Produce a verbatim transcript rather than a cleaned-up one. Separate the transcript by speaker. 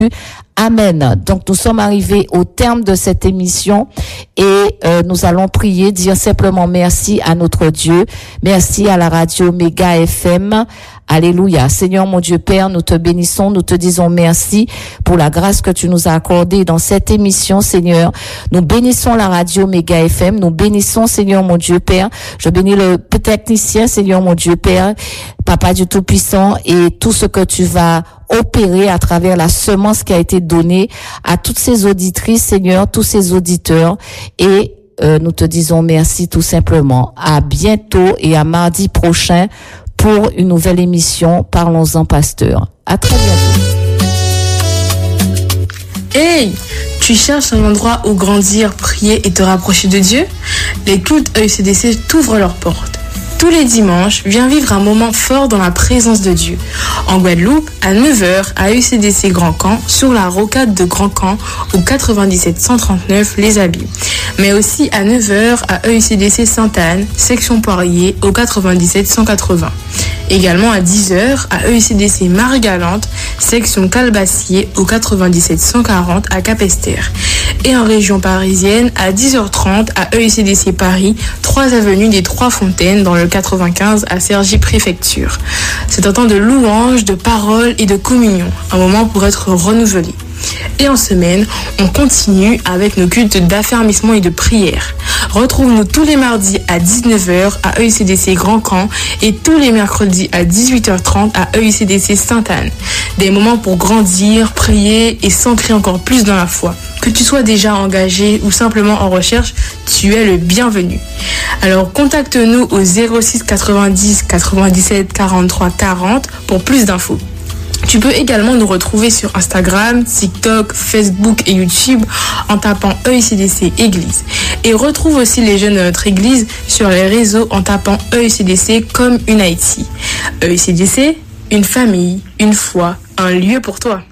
Speaker 1: Amen. Donc nous sommes arrivés au terme de cette émission et euh, nous allons prier, dire simplement merci à notre Dieu, merci à la radio Méga F M. Alléluia. Seigneur mon Dieu Père, nous te bénissons, nous te disons merci pour la grâce que tu nous as accordée dans cette émission, Seigneur. Nous bénissons la radio Méga F M, nous bénissons, Seigneur mon Dieu Père. Je bénis le technicien, Seigneur mon Dieu Père, Papa du Tout-Puissant, et tout ce que tu vas opérer à travers la semence qui a été donnée à toutes ces auditrices, Seigneur, tous ces auditeurs, et euh, nous te disons merci tout simplement. À bientôt et à mardi prochain pour une nouvelle émission Parlons-en Pasteur. À très bientôt.
Speaker 2: Hey, tu cherches un endroit où grandir, prier et te rapprocher de Dieu? Les cultes E U C D C t'ouvrent leurs portes. Tous les dimanches, viens vivre un moment fort dans la présence de Dieu. En Guadeloupe, à neuf heures, à E U C D C Grand Camp, sur la rocade de Grand Camp, au quatre-vingt-dix-sept cent trente-neuf Les Habits. Mais aussi à neuf heures, à E U C D C Sainte-Anne, section Poirier, au quatre-vingt-dix-sept cent quatre-vingts. Également à dix heures, à E U C D C Marie-Galante, section Calbassier, au quatre-vingt-dix-sept cent quarante à Capesterre. Et en région parisienne, à dix heures trente, à E U C D C Paris, trois avenue des Trois Fontaines, dans le quatre-vingt-quinze à Cergy Préfecture. C'est un temps de louange, de parole et de communion, un moment pour être renouvelé. Et en semaine, on continue avec nos cultes d'affermissement et de prière. Retrouve-nous tous les mardis à dix-neuf heures à E U C D C Grand Camp et tous les mercredis à dix-huit heures trente à E U C D C Sainte-Anne. Des moments pour grandir, prier et s'ancrer encore plus dans la foi. Que tu sois déjà engagé ou simplement en recherche, tu es le bienvenu. Alors contacte-nous au zéro six quatre-vingt-dix quatre-vingt-dix-sept quarante-trois quarante pour plus d'infos. Tu peux également nous retrouver sur Instagram, TikTok, Facebook et YouTube en tapant E U C D C Église. Et retrouve aussi les jeunes de notre église sur les réseaux en tapant E U C D C comme une Haïti. E U C D C, une famille, une foi, un lieu pour toi.